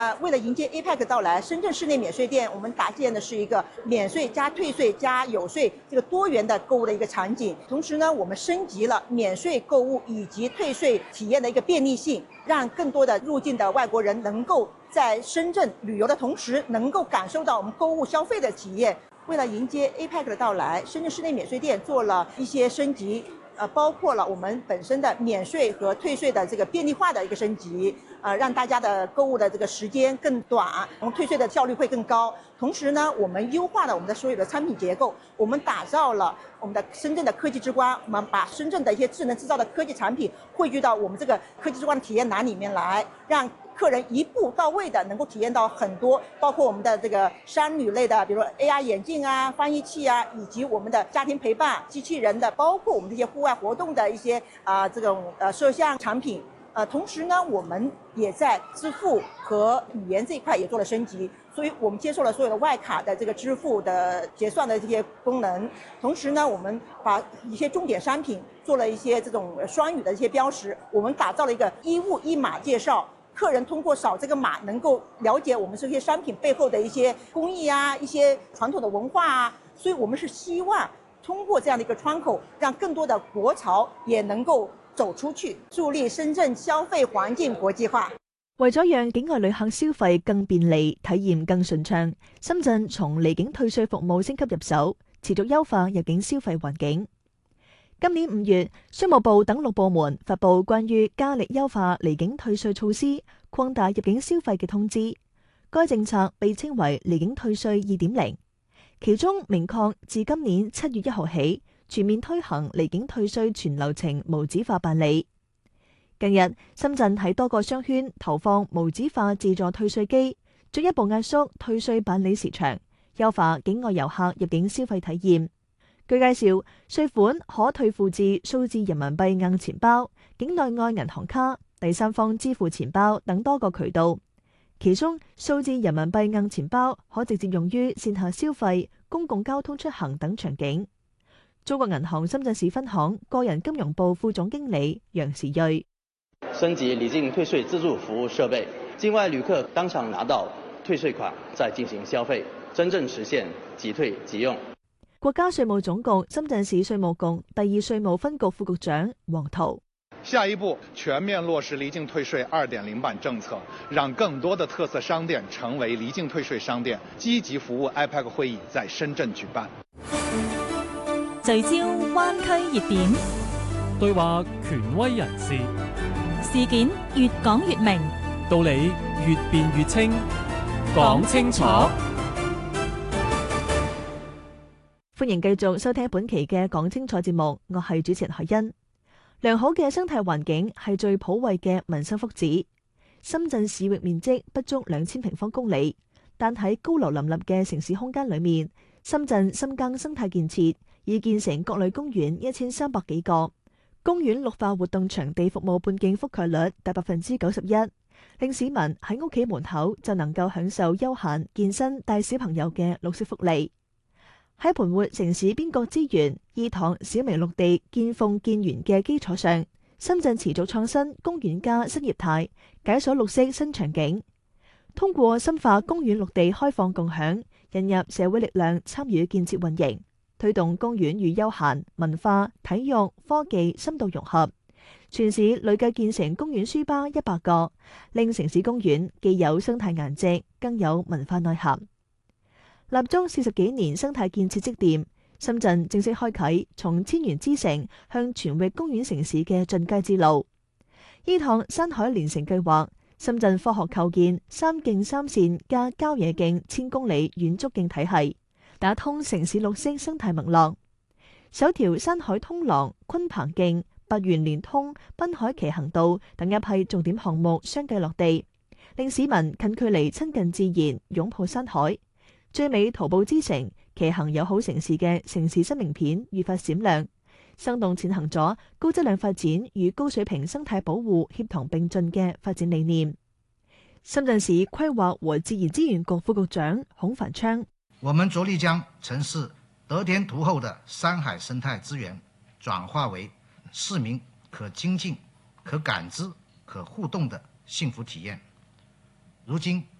为了迎接 APEC 到来，深圳市内免税店我们搭建的是一个免税加退税加有税这个多元的购物的一个场景。同时呢，我们升级了免税购物以及退税体验的一个便利性，让更多的入境的外国人能够在深圳旅游的同时，能够感受到我们购物消费的体验。为了迎接 APEC 的到来，深圳市内免税店做了一些升级。包括了我们本身的免税和退税的这个便利化的一个升级，让大家的购物的这个时间更短，我们退税的效率会更高。同时呢，我们优化了我们的所有的产品结构，我们打造了我们的深圳的科技之光，我们把深圳的一些智能制造的科技产品汇聚到我们这个科技之光的体验栏里面来，让客人一步到位的能够体验到很多，包括我们的这个商旅类的，比如说 AR 眼镜啊、翻译器啊，以及我们的家庭陪伴、机器人的，包括我们这些户外活动的一些这种摄像产品。同时呢，我们也在支付和语言这一块也做了升级，所以我们接受了所有的外卡的这个支付的结算的这些功能。同时呢，我们把一些重点商品做了一些这种双语的一些标识，我们打造了一个一物一码介绍。客人通过扫这个码，能够了解我们这些商品背后的一些工艺啊、一些传统的文化啊，所以我们是希望通过这样的一个窗口，让更多的国潮也能夠走出去，助力深圳消費環境國際化。 為咗讓境外旅客消費更便利、體驗更順暢，深圳從離境退稅服務升級入手，持續優化入境消費環境。今年5月，商務部等6部門發布關於加力優化離境退稅措施、擴大入境消費嘅通知。該政策被稱為離境退稅2.0，其中明確自今年7月1號起全面推行離境退稅全流程無紙化辦理。近日，深圳喺多個商圈投放無紙化自助退稅機，進一步壓縮退稅辦理時長，優化境外遊客入境消費體驗。據介紹，稅款可退付至數字人民幣硬錢包、境內外銀行卡、第三方支付錢包等多個渠道。其中，數字人民幣硬錢包可直接用於線下消費、公共交通出行等場景。中國銀行深圳市分行個人金融部副總經理楊時睿： 升級離境退稅自助服務設備，境外旅客當場拿到退稅款，再進行消費，真正實現即退即用。 國家稅務總局深圳市稅務局第2稅務分局副局長黃濤： 下一步全面落實離境退稅2.0版政策，讓更多的特色商店成為離境退稅商店，積極服務 APEC 會議在深圳舉辦。 聚焦灣區熱點， 對話權威人士， 事件越講越明， 道理越辯越清，講清楚。 歡迎繼續收聽本期嘅講清楚節目，我係主持人海欣。良好嘅生態環境係最普惠嘅民生福祉。深圳市域面積不足2000平方公里，但喺高樓林立嘅城市空間裏面，深圳深耕生態建設，已建成各類公園1300幾個，公園綠化活動場地服務半徑覆蓋率達91%，令市民喺屋企門口就能夠享受休閒、健身、帶小朋友嘅綠色福利。喺盤活城市邊角資源、意塘小微綠地見縫見圓嘅基礎上，深圳持續創新公園加新業態，解鎖綠色新場景。通過深化公園綠地開放共享，引入社會力量參與建設運營，推動公園與休閒、文化、體育、科技深度融合。全市累計建成公園書吧100個，令城市公園既有生態顏值，更有文化內涵。立足40幾年生態建設積澱，深圳正式開啟從千園之城向全域公園城市嘅進階之路。依趟山海連城計劃，深圳科學構建3徑3線加郊野徑1000公里遠足徑體系，打通城市綠色生態脈絡。首條山海通廊、昆鵬徑、八園連通、濱海騎行道等一批重點項目相繼落地，令市民近距離親近自然，擁抱山海。最美徒步之城、騎行友好城市嘅城市新名片愈發閃亮，生動踐行咗高質量發展與高水平生態保護協同並進嘅發展理念。深圳市規劃和自然資源局副局長孔繁昌： 我們着力將城市得天獨厚的山海生態資源轉化為市民可親近、可感知、可互動的幸福體驗。 如今